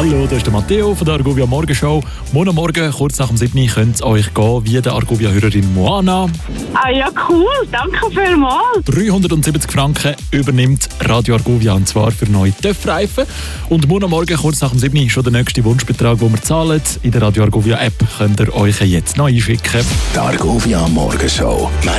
Hallo, das ist der Matteo von der Argovia Morgenshow. Morgen, kurz nach dem 7. könnte es euch gehen wie der Argovia-Hörerin Moana. Ah ja, cool. Danke vielmals. 370 Franken übernimmt Radio Argovia, und zwar für neue TÜV-Reifen. Und morgen, kurz nach dem 7. schon der nächste Wunschbetrag, den wir zahlen. In der Radio Argovia App könnt ihr euch jetzt noch einschicken. Die Argovia Morgenshow.